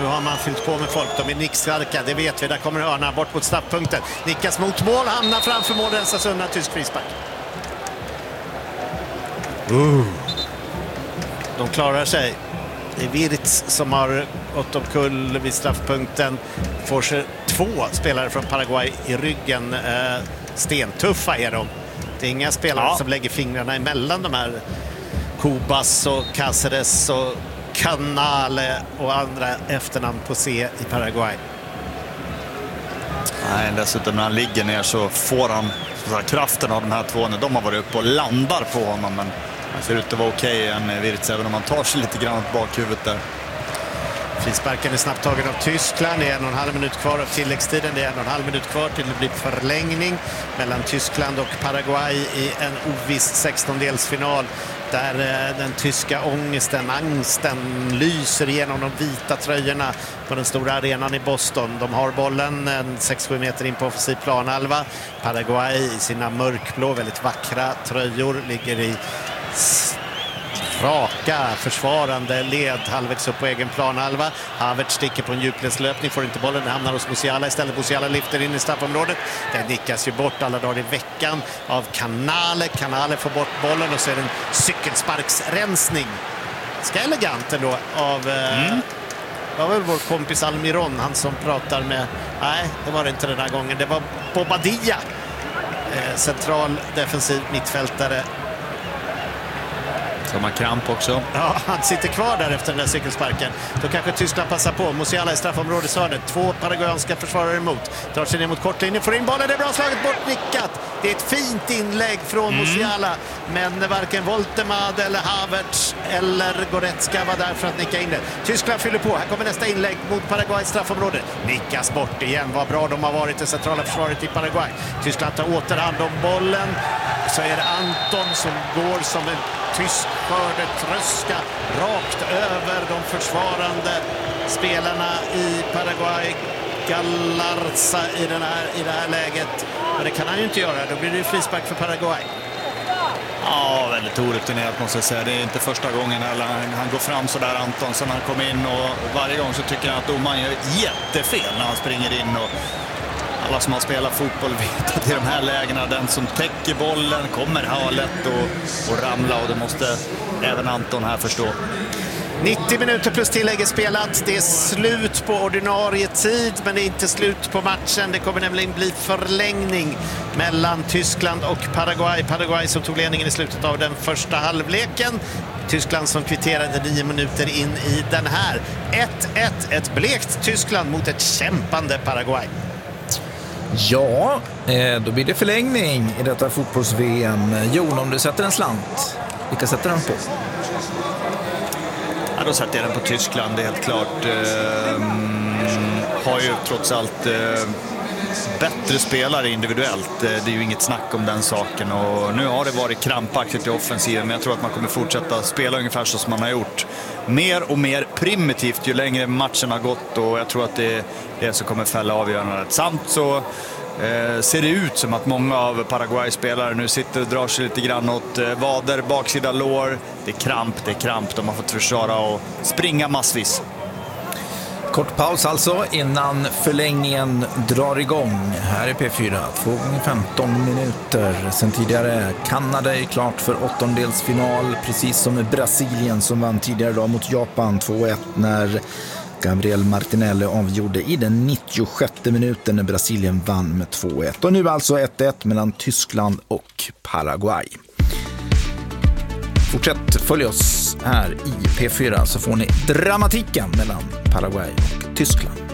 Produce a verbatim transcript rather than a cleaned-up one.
har man fyllt på med folk. De är nickstarka, det vet vi. Där kommer hörna bort mot straffpunkten. Nickas mot mål, hamnar framför mål, rensas undan, tysk frispark. Uh. De klarar sig. Det är Wirtz som har gått omkull vid straffpunkten. Får sig två spelare från Paraguay i ryggen. Eh, stentuffa är de. Det är inga spelare ja. som lägger fingrarna emellan de här Cubas och Cáceres och Canale och andra efternamn på C i Paraguay. Nej, dessutom när han ligger ner så får han så här, kraften av de här två när de har varit uppe och landar på honom, men han ser ut att vara okej än Wirtz, även om han tar sig lite grann åt bakhuvudet där. Frisparken är snabbt tagen av Tyskland. Det är en och en halv minut kvar av tilläggstiden. Det är en och en halv minut kvar till det blir förlängning mellan Tyskland och Paraguay i en oviss sextondelsfinal där den tyska ångesten, angsten lyser igenom de vita tröjorna på den stora arenan i Boston. De har bollen sex sju meter in på offensiv planhalva. Paraguay i sina mörkblå, väldigt vackra tröjor ligger i raka försvarande led halvvägs upp på egen planhalva. Havertz sticker på en djupledslöpning, får inte bollen, den hamnar hos Musiala istället. Musiala lyfter in i straffområdet. Den nickas ju bort alla dagar i veckan av Canale. Canale får bort bollen och så är det en cykelsparksrensning. Ska elegant ändå av mm. det var väl vår kompis Almiron, han som pratar med, nej det var det inte den här gången, det var Bobadilla, eh, central defensiv mittfältare. Som har kramp också. Ja, han sitter kvar där efter den där cykelsparken. Då kanske Tyskland passar på. Musiala i straffområdeshörnet. Två paraguayanska försvarare emot. Drar sig ner mot kortlinjen. Får in bollen. Det är bra slaget bort. Nickat. Det är ett fint inlägg från mm. Musiala. Men varken Woltemad eller Havertz eller Goretzka var där för att nicka in det. Tyskland fyller på. Här kommer nästa inlägg mot Paraguay straffområde. Nickas bort igen. Vad bra de har varit i centrala försvaret i Paraguay. Tyskland tar återhand om bollen. Så är det Anton som går som en tysk skördetröska rakt över de försvarande spelarna i Paraguay. Galarza i, den här, i det här läget. Men det kan han ju inte göra. Då blir det ju frispark för Paraguay. Ja, väldigt orutinerat måste jag säga. Det är inte första gången heller. Han går fram så där, Anton, som han kom in, och varje gång så tycker jag att domaren gör jättefel när han springer in. Och alla som har spelat fotboll vet att i de här lägena den som täcker bollen kommer ha lätt och, och ramla, och det måste även Anton här förstå. nittio minuter plus tillägg är spelat. Det är slut på ordinarie tid, men det är inte slut på matchen. Det kommer nämligen bli förlängning mellan Tyskland och Paraguay. Paraguay som tog ledningen i slutet av den första halvleken. Tyskland som kvitterade nio minuter in i den här. ett ett, ett blekt Tyskland mot ett kämpande Paraguay. Ja, då blir det förlängning i detta fotbolls-V M. Jon, om du sätter en slant, vilka sätter den på? Ja, då sätter jag den på Tyskland, det är helt klart. Ehm, har ju trots allt eh, bättre spelare individuellt. Det är ju inget snack om den saken. Och nu har det varit krampaktigt i offensiven, men jag tror att man kommer fortsätta spela ungefär så som man har gjort. Mer och mer primitivt ju längre matchen har gått, och jag tror att det är det som kommer fälla avgörandet. Samt så eh, ser det ut som att många av Paraguay-spelare nu sitter och drar sig lite grann åt eh, vader, baksida lår. Det är kramp, det är kramp. De har fått försvara och springa massvis. Kort paus alltså innan förlängningen drar igång. Här är P fyra, två gånger femton minuter. Sen tidigare Kanada är klart för åttondelsfinal, precis som med Brasilien som vann tidigare idag mot Japan två ett när Gabriel Martinelli avgjorde i den nittiosjätte minuten när Brasilien vann med två ett. Och nu alltså ett ett mellan Tyskland och Paraguay. Fortsätt följ oss här i P fyra så får ni dramatiken mellan Paraguay och Tyskland.